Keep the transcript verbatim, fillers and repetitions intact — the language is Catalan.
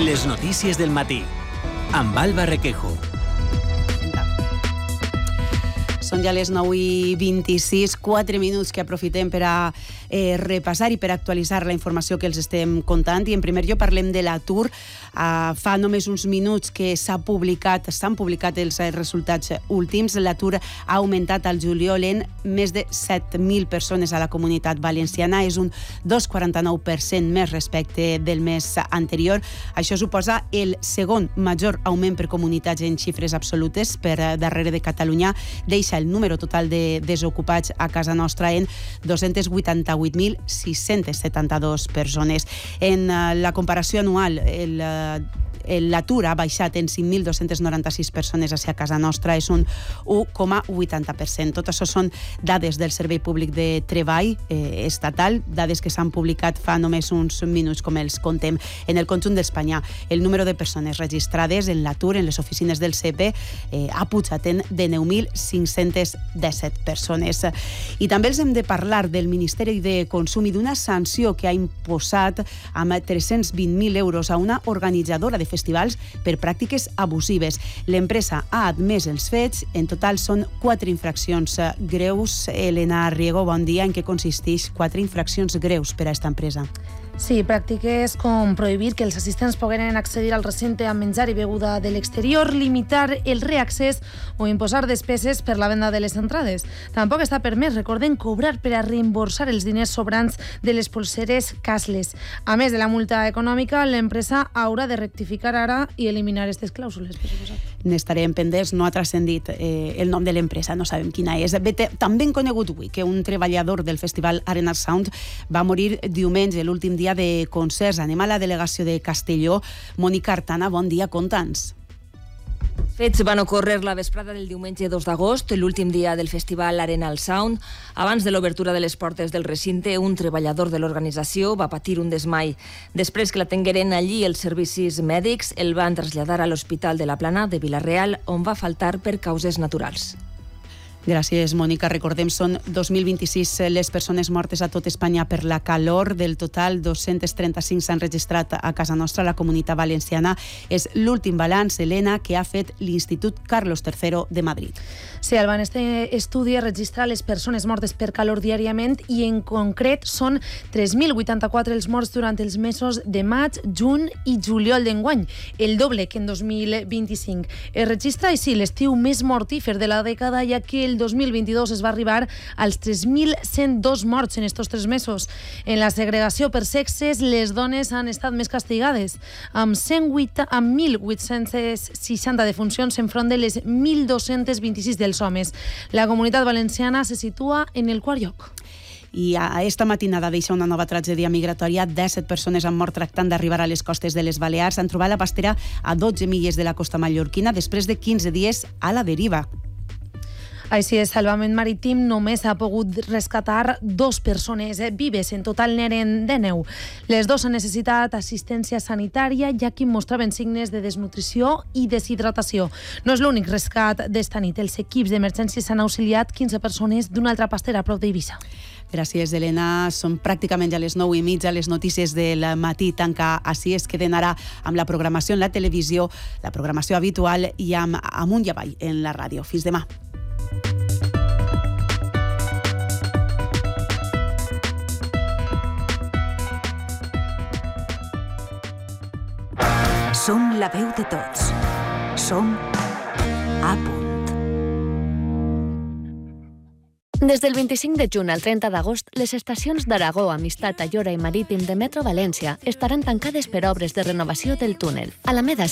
Les notícies del matí, amb Alba Requejo. Són ja les nou i vint-i-sis, quatre minuts que aprofitem per a eh, repassar i per actualitzar la informació que els estem contant. I en primer lloc parlem de l'atur. Uh, fa només uns minuts que s'ha publicat, s'han publicat els resultats últims. L'atur ha augmentat al juliol en més de set mil persones a la Comunitat Valenciana. És un dos coma quaranta-nou per cent més respecte del mes anterior. Això suposa el segon major augment per comunitats en xifres absolutes per darrere de Catalunya. Deixa el número total de desocupats a casa nostra en dos-cents vuitanta-vuit mil sis-cents setanta-dos persones. En la comparació anual, el l'atur ha baixat en cinc mil dos-cents noranta-sis persones a casa nostra, és un u coma vuitanta per cent. Tot això són dades del Servei Públic de Treball eh, estatal, dades que s'han publicat fa només uns minuts, com els contem. En el conjunt d'Espanya, el número de persones registrades en l'atur en les oficines del C E P eh, ha pujat en de nou mil cinc-cents disset persones. I també els hem de parlar del Ministeri de Consum i d'una sanció que ha imposat amb tres-cents vint mil euros a una organitzadora de festivals per pràctiques abusives. L'empresa ha admès els fets. En total són quatre infraccions greus. Elena Riego, bon dia. En què consisteix quatre infraccions greus per a aquesta empresa? Sí, pràctiques com prohibir que els assistents pogueren accedir al recinte amb menjar i beguda de l'exterior, limitar el reaccés o imposar despeses per la venda de les entrades. Tampoc està permès, recordem, cobrar per a reemborsar els diners sobrants de les polseres cashless. A més de la multa econòmica, l'empresa haurà de rectificar ara i eliminar aquestes clàusules, per suposat. N'estarem pendents, no ha transcendit eh, el nom de l'empresa, no sabem quina és. També hem conegut avui que un treballador del festival Arena Sound va morir diumenge, l'últim dia de concerts. Anem a la delegació de Castelló. Mònica Artana, bon dia, conta'ns. Fets van ocórrer la vesprada del diumenge dos d'agost, l'últim dia del festival Arena Sound. Abans de l'obertura de les portes del recinte, un treballador de l'organització va patir un desmai. Després que l'atengueren allí els servicis mèdics, el van traslladar a l'Hospital de la Plana de Vila-real, on va faltar per causes naturals. Gràcies, Mònica. Recordem, són dos mil vint-i-sis les persones mortes a tot Espanya per la calor. Del total, dos-cents trenta-cinc s'han registrat a casa nostra. La Comunitat Valenciana és l'últim balanç, Helena, que ha fet l'Institut Carlos tercero de Madrid. Sí, Alban, este estudi registra les persones mortes per calor diàriament i en concret són tres mil vuitanta-quatre els morts durant els mesos de maig, juny i juliol d'enguany, el doble que en dos mil vint-i-cinc. Es registra així l'estiu més mortífer de la dècada, ja que el dos mil vint-i-dos es va arribar als tres mil cent dos morts en estos tres mesos. En la segregació per sexes, les dones han estat més castigades, amb, amb mil vuit-cents seixanta defuncions enfront de les mil dos-cents vint-i-sis dels homes. La Comunitat Valenciana se situa en el quart lloc. I esta matinada deixa una nova tragèdia migratòria. disset persones han mort tractant d'arribar a les costes de les Balears. Han trobat la pastera a dotze milles de la costa mallorquina després de quinze dies a la deriva. Així és, Salvament Marítim només ha pogut rescatar dos persones eh, vives. En total n'eren de nou. Les dos han necessitat assistència sanitària, ja que mostraven signes de desnutrició i deshidratació. No és l'únic rescat d'esta nit. Els equips d'emergències han auxiliat quinze persones d'una altra pastera a prop d'Eivissa. Gràcies, Helena. Són pràcticament ja les nou i mitja. Les notícies del matí tanca així. Es queden ara amb la programació en la televisió, la programació habitual i amb Amunt i Avall en la ràdio. Fins demà. Som la veu de tots. Som a punt. Des del vint-i-cinc de juny al trenta d'agost, les estacions d'Aragó, Amistat, Ayora i Marítim de Metro València estaran tancades per obres de renovació del túnel. Alameda